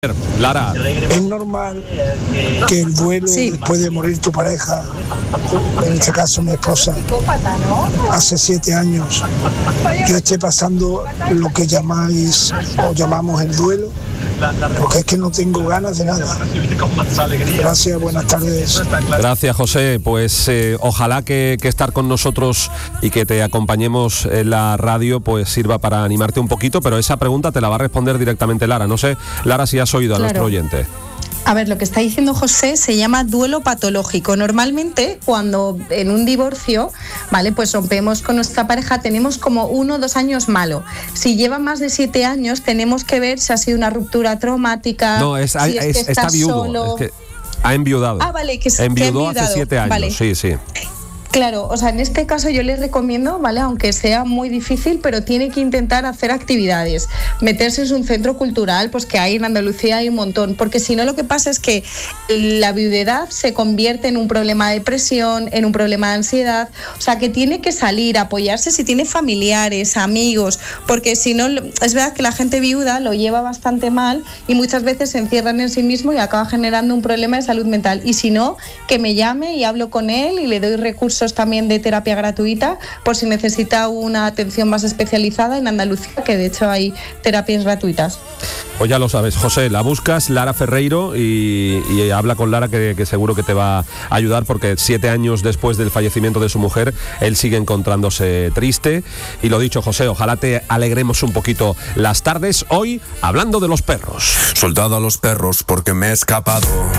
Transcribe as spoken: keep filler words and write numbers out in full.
Lara. Es normal que el duelo sí. después de morir tu pareja, en este caso mi esposa, hace siete años, yo esté pasando lo que llamáis o llamamos el duelo, porque es que no tengo ganas de nada. Gracias, buenas tardes. Gracias, José. Pues eh, ojalá que, que estar con nosotros y que te acompañemos en la radio pues sirva para animarte un poquito, pero esa pregunta te la va a responder directamente Lara. No sé, Lara, si has oído a claro. nuestro oyente. A ver, lo que está diciendo José se llama duelo patológico. Normalmente, cuando en un divorcio, vale, pues rompemos con nuestra pareja, tenemos como uno o dos años malo. Si lleva más de siete años, tenemos que ver si ha sido una ruptura traumática. No, es, si es, es que está, está viudo. Solo. Es que ha enviudado. Ah, vale, que se enviudó hace siete años. Vale. Sí, sí. Claro, o sea, en este caso yo les recomiendo, ¿vale? Aunque sea muy difícil, pero tiene que intentar hacer actividades, meterse en un centro cultural, pues que hay en Andalucía hay un montón, porque si no lo que pasa es que la viudedad se convierte en un problema de depresión, en un problema de ansiedad, o sea, que tiene que salir, apoyarse si tiene familiares, amigos, porque si no, es verdad que la gente viuda lo lleva bastante mal y muchas veces se encierran en sí mismo y acaba generando un problema de salud mental, y si no, que me llame y hablo con él y le doy recursos también de terapia gratuita por si necesita una atención más especializada en Andalucía, que de hecho hay terapias gratuitas. Pues ya lo sabes, José, la buscas, Lara Ferreiro, y, y habla con Lara que, que seguro que te va a ayudar, porque siete años después del fallecimiento de su mujer, él sigue encontrándose triste. Y lo dicho, José, ojalá te alegremos un poquito las tardes hoy hablando de los perros. Soldado a los perros porque me he escapado.